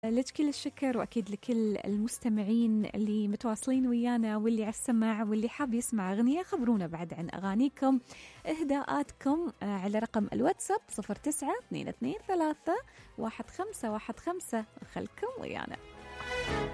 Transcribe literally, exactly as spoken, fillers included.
لك كل الشكر، وأكيد لكل المستمعين اللي متواصلين ويانا واللي على السماع واللي حاب يسمع أغنية خبرونا بعد عن أغانيكم إهداءاتكم على رقم الواتساب صفر تسعة اثنين اثنين ثلاثة واحد خمسة واحد خمسة. خلكم ويانا.